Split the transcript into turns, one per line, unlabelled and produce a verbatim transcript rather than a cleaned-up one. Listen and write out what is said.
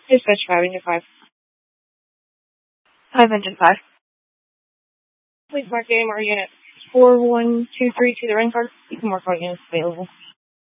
Dispatch five, engine five.
five, engine five.
Please mark the A M R unit four one two three to the ring card. You can mark all units available.